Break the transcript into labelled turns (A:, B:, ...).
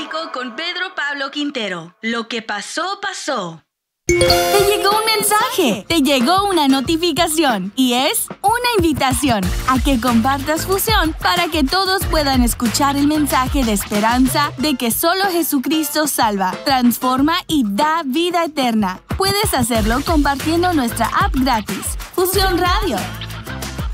A: Profético con Pedro Pablo Quintero. Lo que pasó, pasó.
B: Te llegó un mensaje, te llegó una notificación y es una invitación a que compartas Fusión para que todos puedan escuchar el mensaje de esperanza de que solo Jesucristo salva, transforma y da vida eterna. Puedes hacerlo compartiendo nuestra app gratis, Fusión Radio.